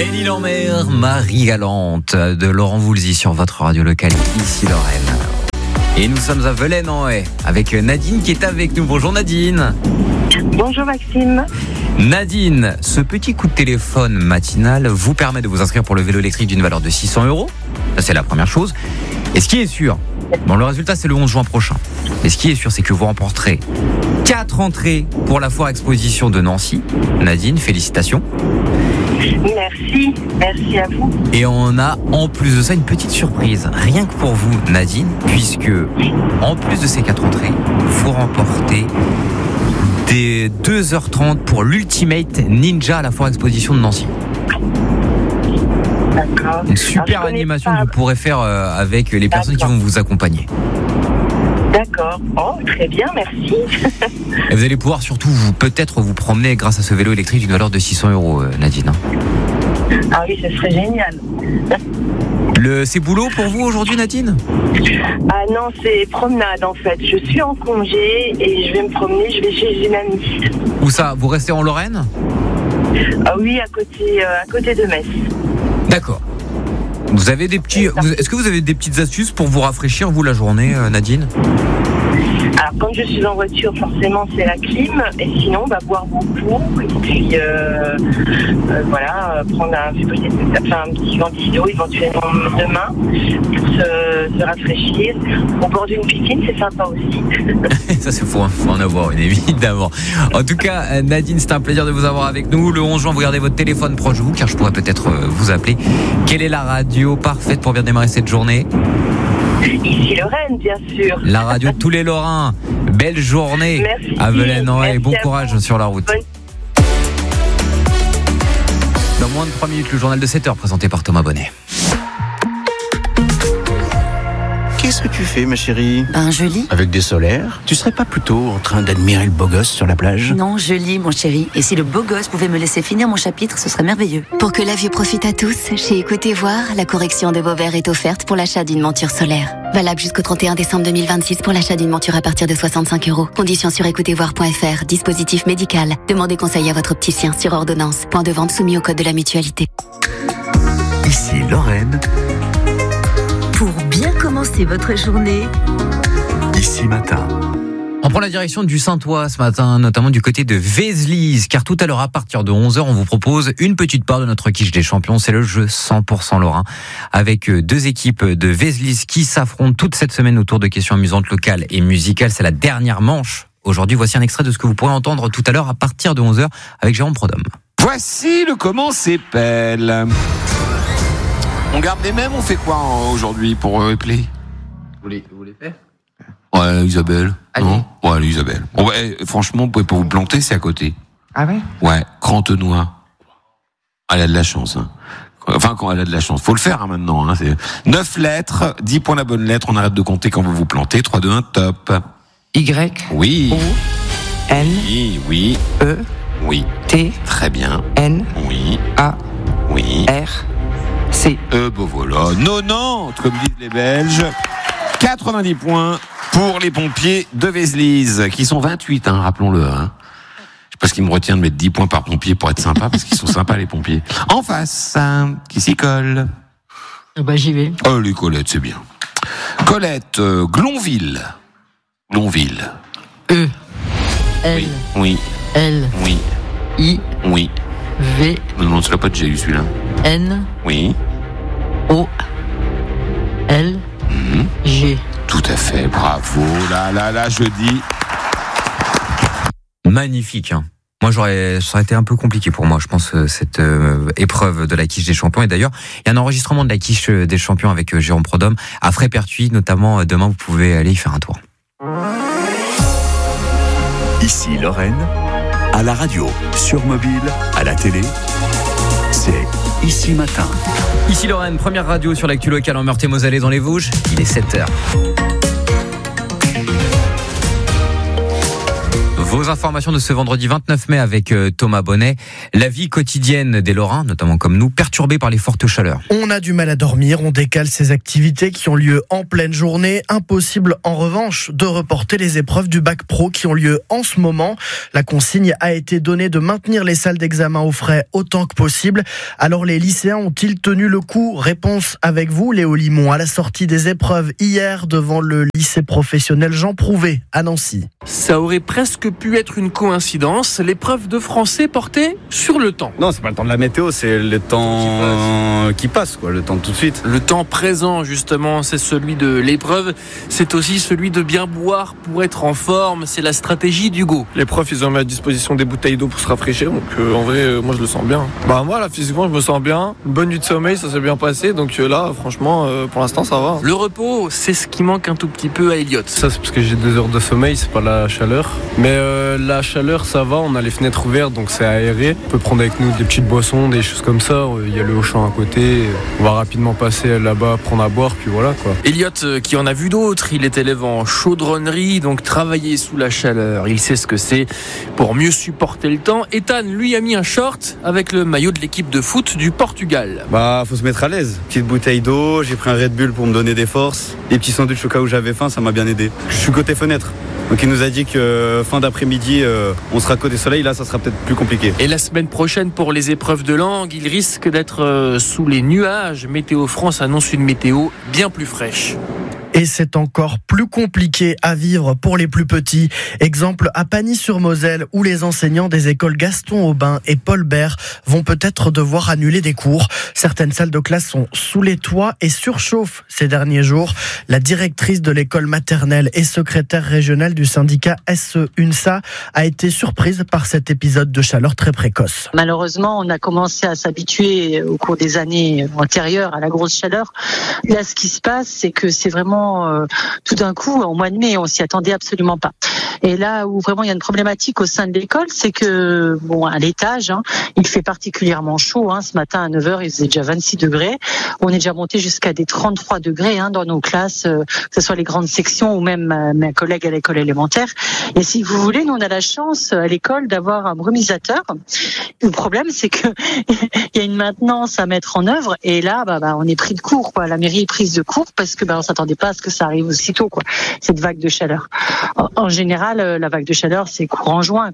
Belle-Île-en-Mer, Marie Galante de Laurent Voulzy sur votre radio locale, ici Lorraine. Et nous sommes à Velaines-en-Haye avec Nadine qui est avec nous. Bonjour Nadine. Bonjour Maxime. Nadine, ce petit coup de téléphone matinal vous permet de vous inscrire pour le vélo électrique d'une valeur de 600 €. Ça, c'est la première chose. Et ce qui est sûr, bon, le résultat c'est le 11 juin prochain. Mais ce qui est sûr, c'est que vous remporterez 4 entrées pour la foire exposition de Nancy. Nadine, félicitations. Merci à vous. Et on a en plus de ça une petite surprise, rien que pour vous Nadine, puisque en plus de ces 4 entrées, vous remportez des 2h30 pour l'Ultimate Ninja à la foire exposition de Nancy. D'accord. Une super animation que vous pourrez faire avec les personnes qui vont vous accompagner. D'accord. Oh, très bien, merci. Et vous allez pouvoir surtout peut-être vous promener grâce à ce vélo électrique d'une valeur de 600 €, Nadine. Ah oui, ce serait génial. C'est boulot pour vous aujourd'hui, Nadine ? Ah non, c'est promenade en fait. Je suis en congé et je vais me promener, je vais chez une amie. Où ça ? Vous restez en Lorraine ? Ah oui, à côté de Metz. D'accord. Vous avez est-ce que vous avez des petites astuces pour vous rafraîchir, vous, la journée, Nadine ? Alors, comme je suis en voiture, forcément, c'est la clim. Et sinon, boire beaucoup. Et puis, prendre un petit ventilo, éventuellement demain, pour se rafraîchir. Au bord d'une piscine, c'est sympa aussi. Ça, c'est faut en avoir une, évidemment. En tout cas, Nadine, c'est un plaisir de vous avoir avec nous. Le 11 juin, vous gardez votre téléphone proche de vous, car je pourrais peut-être vous appeler. Quelle est la radio parfaite pour bien démarrer cette journée ? Ici Lorraine, bien sûr. La radio de tous les Lorrains. Belle journée. Merci. À Velaines-en-Haye et bon courage sur la route. Dans moins de 3 minutes, le journal de 7h présenté par Thomas Bonnet. Qu'est-ce que tu fais, ma chérie ? Je lis. Avec des solaires ? Tu serais pas plutôt en train d'admirer le beau gosse sur la plage ? Non, je lis, mon chéri. Et si le beau gosse pouvait me laisser finir mon chapitre, ce serait merveilleux. Pour que la vue profite à tous, chez Écoutez Voir, la correction de vos verres est offerte pour l'achat d'une monture solaire. Valable jusqu'au 31 décembre 2026 pour l'achat d'une monture à partir de 65 €. Conditions sur écoutezvoir.fr. Dispositif médical. Demandez conseil à votre opticien sur ordonnance. Point de vente soumis au code de la mutualité. Ici Lorraine. Pour bien commencer votre journée, Ici Matin. On prend la direction du Saint-Ouen ce matin, notamment du côté de Vézelise, car tout à l'heure, à partir de 11h, on vous propose une petite part de notre quiche des champions. C'est le jeu 100% lorrain, avec 2 équipes de Vézelise qui s'affrontent toute cette semaine autour de questions amusantes, locales et musicales. C'est la dernière manche. Aujourd'hui, voici un extrait de ce que vous pourrez entendre tout à l'heure à partir de 11h avec Jérôme Prodhomme. Voici le comment c'est pelle. On garde les mêmes, on fait quoi aujourd'hui pour play ? Vous les faites ? Ouais, Isabelle. Allez. Non ? Ouais, allez, Isabelle. Bon, ouais, franchement, vous pouvez pas vous planter, c'est à côté. Ah ouais ? Ouais, Crantenois. Elle a de la chance, hein. Enfin, quand elle a de la chance. Faut le faire, maintenant, hein. C'est 9 lettres, 10 points la bonne lettre, on arrête de compter quand vous vous plantez. 3, 2, 1, top. Y. Oui. O. N. Oui. E. Oui. T. Très bien. N. Oui. A. Oui. R. C. Bon voilà, 90 comme disent les Belges. 90 points pour les pompiers de Vézelise, qui sont 28, hein, rappelons-le. Hein. Je sais pas ce qui me retient de mettre 10 points par pompier pour être sympa, parce qu'ils sont sympas les pompiers. En face, qui s'y colle ? J'y vais. Oh, les Colette, c'est bien. Colette, Glonville. Glonville. E. L. Oui. L. Oui. I. Oui. V. Non, c'est pas de j'ai eu celui-là. N. Oui. O. L. G. Tout à fait, bravo. Là, je dis. Magnifique, hein. Moi, ça aurait été un peu compliqué pour moi, je pense, cette épreuve de la quiche des champions. Et d'ailleurs, il y a un enregistrement de la quiche des champions avec Jérôme Prodhomme à Frais-Pertuis, notamment. Demain, vous pouvez aller y faire un tour. Ici Lorraine. À la radio, sur mobile, à la télé. C'est Ici Matin. Ici Lorraine, première radio sur l'actu locale en Meurthe-et-Moselle et dans les Vosges. Il est 7h. Vos informations de ce vendredi 29 mai avec Thomas Bonnet. La vie quotidienne des Lorrains, notamment comme nous, perturbée par les fortes chaleurs. On a du mal à dormir, on décale ces activités qui ont lieu en pleine journée. Impossible en revanche de reporter les épreuves du bac pro qui ont lieu en ce moment. La consigne a été donnée de maintenir les salles d'examen au frais autant que possible. Alors les lycéens ont-ils tenu le coup ? Réponse avec vous, Léo Limon, à la sortie des épreuves hier devant le lycée professionnel Jean Prouvé à Nancy. Ça aurait presque pu être une coïncidence. L'épreuve de français portait sur le temps. Non, c'est pas le temps de la météo, c'est le temps qui passe, quoi, le temps de tout de suite. Le temps présent, justement, c'est celui de l'épreuve. C'est aussi celui de bien boire pour être en forme. C'est la stratégie d'Hugo. Les profs, ils ont mis à disposition des bouteilles d'eau pour se rafraîchir. Donc, en vrai, moi, je le sens bien. Moi, là, physiquement, je me sens bien. Une bonne nuit de sommeil, ça s'est bien passé. Donc là, franchement, pour l'instant, ça va. Le repos, c'est ce qui manque un tout petit peu à Elliot. Ça, c'est parce que j'ai 2 heures de sommeil, c'est pas la chaleur. Mais la chaleur, ça va, on a les fenêtres ouvertes, donc c'est aéré. On peut prendre avec nous des petites boissons, des choses comme ça. Il y a le Auchan à côté. On va rapidement passer là-bas, prendre à boire, puis voilà, quoi. Elliot, qui en a vu d'autres, il est élève en chaudronnerie, donc travailler sous la chaleur, il sait ce que c'est pour mieux supporter le temps. Ethan, lui, a mis un short avec le maillot de l'équipe de foot du Portugal. Faut se mettre à l'aise. Petite bouteille d'eau, j'ai pris un Red Bull pour me donner des forces. Des petits sandwichs au cas où j'avais faim, ça m'a bien aidé. Je suis côté fenêtre. Donc il nous a dit que fin d'après-midi, on sera côté soleil, là ça sera peut-être plus compliqué. Et la semaine prochaine pour les épreuves de langue, il risque d'être sous les nuages. Météo France annonce une météo bien plus fraîche. Et c'est encore plus compliqué à vivre pour les plus petits. Exemple à Pagny-sur-Moselle, où les enseignants des écoles Gaston Aubin et Paul Bert vont peut-être devoir annuler des cours. Certaines salles de classe sont sous les toits et surchauffent ces derniers jours. La directrice de l'école maternelle et secrétaire régionale du syndicat SE-UNSA a été surprise par cet épisode de chaleur très précoce. Malheureusement, on a commencé à s'habituer au cours des années antérieures à la grosse chaleur. Là, ce qui se passe, c'est que c'est vraiment tout d'un coup, au mois de mai, on s'y attendait absolument pas. Et là où vraiment il y a une problématique au sein de l'école, c'est que, à l'étage, il fait particulièrement chaud. Ce matin à 9h, il faisait déjà 26 degrés. On est déjà monté jusqu'à des 33 degrés dans nos classes, que ce soit les grandes sections ou même mes collègues à l'école élémentaire. Et si vous voulez, nous on a la chance à l'école d'avoir un brumisateur. Le problème, c'est que il y a une maintenance à mettre en œuvre. Et là, on est pris de court, quoi. La mairie est prise de court parce que on s'attendait pas à ce que ça arrive aussitôt, quoi. Cette vague de chaleur. En général, la vague de chaleur, c'est courant juin.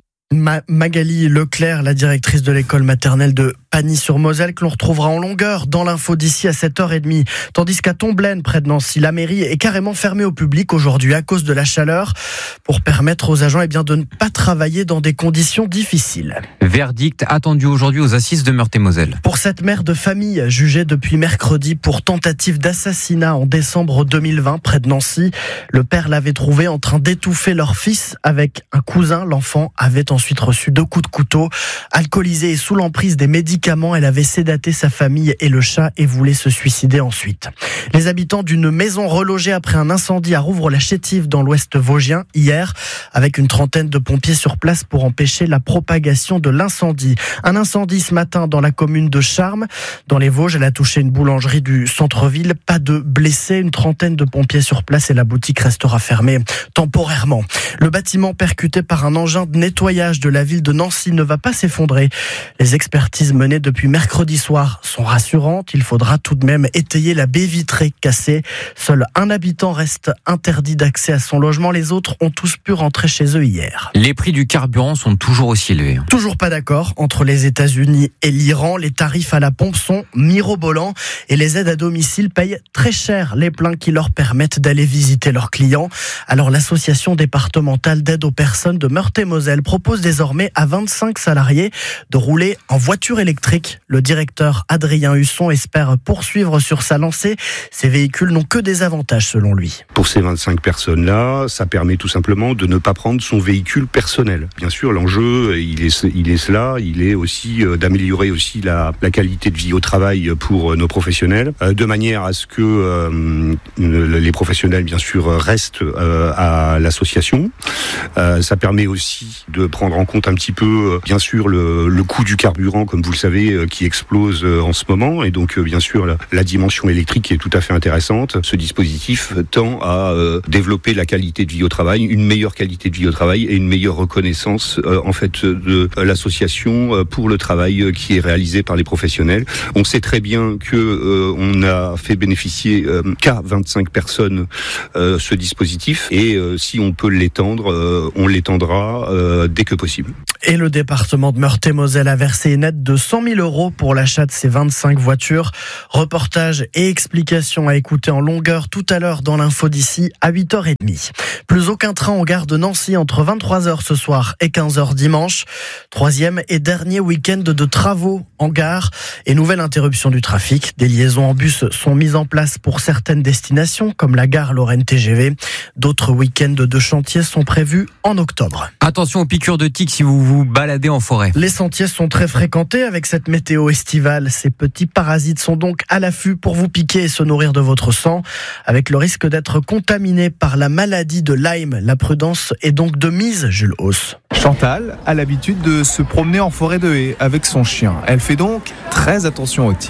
Magali Leclerc, la directrice de l'école maternelle de Pagny-sur-Moselle, que l'on retrouvera en longueur dans l'info d'ici à 7h30. Tandis qu'à Tomblaine, près de Nancy, la mairie est carrément fermée au public aujourd'hui à cause de la chaleur pour permettre aux agents de ne pas travailler dans des conditions difficiles. Verdict attendu aujourd'hui aux assises de Meurthe-et-Moselle. Pour cette mère de famille jugée depuis mercredi pour tentative d'assassinat en décembre 2020 près de Nancy, le père l'avait trouvée en train d'étouffer leur fils avec un cousin. L'enfant avait ensuite reçu 2 coups de couteau. Alcoolisée et sous l'emprise des médicaments, elle avait sédaté sa famille et le chat et voulait se suicider ensuite. Les habitants d'une maison relogée après un incendie à Rouvres-la-Chétive dans l'ouest vosgien hier, avec une trentaine de pompiers sur place pour empêcher la propagation de l'incendie. Un incendie ce matin dans la commune de Charmes. Dans les Vosges, elle a touché une boulangerie du centre-ville. Pas de blessés, une trentaine de pompiers sur place et la boutique restera fermée temporairement. Le bâtiment percuté par un engin de nettoyage de la ville de Nancy ne va pas s'effondrer. Les expertises menées depuis mercredi soir sont rassurantes. Il faudra tout de même étayer la baie vitrée cassée. Seul un habitant reste interdit d'accès à son logement. Les autres ont tous pu rentrer chez eux hier. Les prix du carburant sont toujours aussi élevés. Toujours pas d'accord entre les États-Unis et l'Iran. Les tarifs à la pompe sont mirobolants et les aides à domicile payent très cher les pleins qui leur permettent d'aller visiter leurs clients. Alors l'association départementale d'aide aux personnes de Meurthe-et-Moselle propose désormais à 25 salariés de rouler en voiture électrique. Le directeur Adrien Husson espère poursuivre sur sa lancée. Ces véhicules n'ont que des avantages selon lui. Pour ces 25 personnes-là, ça permet tout simplement de ne pas prendre son véhicule personnel. Bien sûr, l'enjeu, il est aussi d'améliorer aussi la qualité de vie au travail pour nos professionnels, de manière à ce que les professionnels, bien sûr, restent à l'association. Ça permet aussi de prendre prendre en compte un petit peu, bien sûr, le coût du carburant, comme vous le savez, qui explose en ce moment, et donc bien sûr la dimension électrique est tout à fait intéressante. Ce dispositif tend à développer la qualité de vie au travail, une meilleure qualité de vie au travail et une meilleure reconnaissance en fait de l'association pour le travail qui est réalisé par les professionnels. On sait très bien que on a fait bénéficier qu'à 25 personnes ce dispositif, et si on peut l'étendre, on l'étendra dès que possible. Et le département de Meurthe-et-Moselle a versé une aide de 100 000 € pour l'achat de ces 25 voitures. Reportage et explications à écouter en longueur tout à l'heure dans l'info d'ici à 8h30. Plus aucun train en gare de Nancy entre 23h ce soir et 15h dimanche. Troisième et dernier week-end de travaux en gare et nouvelle interruption du trafic. Des liaisons en bus sont mises en place pour certaines destinations comme la gare Lorraine TGV. D'autres week-ends de chantier sont prévus en octobre. Attention aux piqûres de tiques si vous vous baladez en forêt. Les sentiers sont très fréquentés avec cette météo estivale. Ces petits parasites sont donc à l'affût pour vous piquer et se nourrir de votre sang, avec le risque d'être contaminé par la maladie de Lyme. La prudence est donc de mise, Jules Hauss. Chantal a l'habitude de se promener en forêt de haies avec son chien. Elle fait donc très attention aux tiques.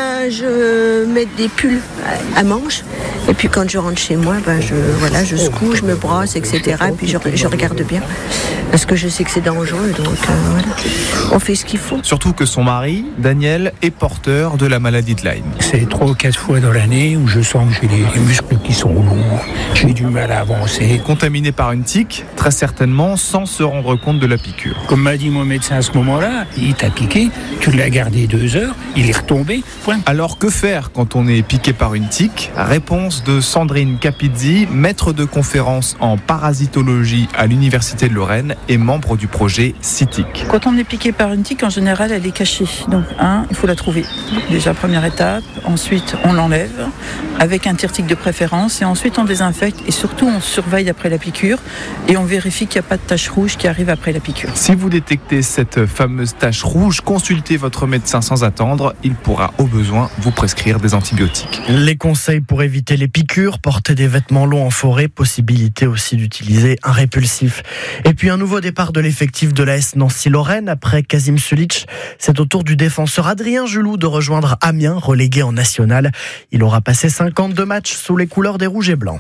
Je mets des pulls à manches, et puis quand je rentre chez moi, je secoue, je me brosse, etc. Et puis je regarde bien, parce que je sais que c'est dangereux, donc on fait ce qu'il faut. Surtout que son mari, Daniel, est porteur de la maladie de Lyme. C'est 3 ou 4 fois dans l'année où je sens que j'ai les muscles qui sont lourds, j'ai du mal à avancer. Contaminé par une tique, très certainement sans se rendre compte de la piqûre. Comme m'a dit mon médecin à ce moment-là, il t'a piqué, tu l'as gardé 2 heures, il est retombé, point. Alors que faire quand on est piqué par une tique ? Réponse de Sandrine Capizzi, maître de conférence en parasitologie à l'Université de Lorraine et membre du projet CITIC. Quand on est piqué par une tique, en général, elle est cachée. Donc, il faut la trouver. Déjà, première étape. Ensuite, on l'enlève avec un tire-tique de préférence. Et ensuite, on désinfecte. Et surtout, on surveille après la piqûre. Et on vérifie qu'il n'y a pas de tache rouge qui arrive après la piqûre. Si vous détectez cette fameuse tache rouge, consultez votre médecin sans attendre. Il pourra, au besoin, vous prescrire des antibiotiques. Les conseils pour éviter les piqûres, porter des vêtements longs en forêt, possibilité aussi d'utiliser un répulsif. Et puis un nouveau départ de l'effectif de l'AS Nancy-Lorraine après Kasim Sulic. C'est au tour du défenseur Adrien Gelou de rejoindre Amiens, relégué en national. Il aura passé 52 matchs sous les couleurs des Rouges et Blancs.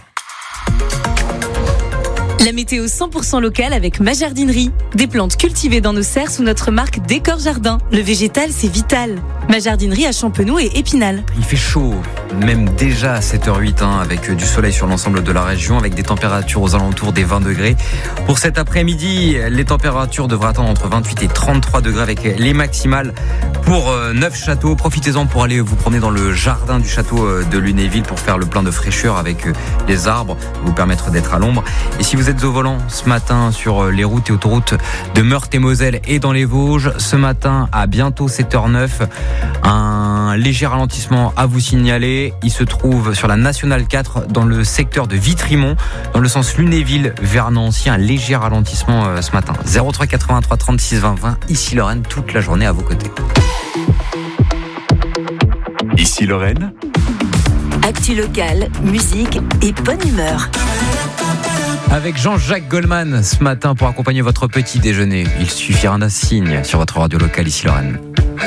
La météo 100% locale avec ma jardinerie. Des plantes cultivées dans nos serres sous notre marque Décor Jardin. Le végétal, c'est vital. Ma jardinerie à Champenoux et Épinal. Il fait chaud, même déjà à 7h08, avec du soleil sur l'ensemble de la région, avec des températures aux alentours des 20 degrés. Pour cet après-midi, les températures devraient atteindre entre 28 et 33 degrés avec les maximales pour Neufchâteau. Profitez-en pour aller vous promener dans le jardin du château de Lunéville pour faire le plein de fraîcheur avec les arbres, vous permettre d'être à l'ombre. Et si vous êtes au volant ce matin sur les routes et autoroutes de Meurthe-et-Moselle et dans les Vosges, ce matin à bientôt 7h09, un léger ralentissement à vous signaler. Il se trouve sur la Nationale 4 dans le secteur de Vitrimont, dans le sens Lunéville vers Nancy. Un léger ralentissement ce matin. 03 83 36 20 20. Ici Lorraine, toute la journée à vos côtés. Ici Lorraine. Actu locale, musique et bonne humeur. Avec Jean-Jacques Goldman ce matin pour accompagner votre petit déjeuner. Il suffira d'un signe sur votre radio locale ici Lorraine.